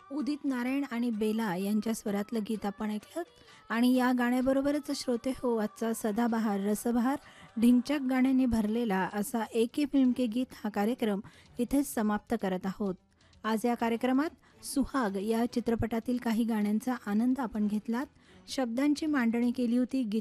उदित नारायण आणि बेला यांच्या स्वरातलं गीत आपण ऐकलं आणि या गाण्याबरोबरच श्रोते हो आजचा सदाबहार रसबहार ढिंच्याक गाण्याने भरलेला असा एके फिल्म के गीत हा कार्यक्रम इथेच समाप्त करत आहोत. आज या कार्यक्रमात सुहाग या चित्रपटातील काही गाण्यांचा आनंद आपण घेतलात. शब्दांची मांडणी केली होती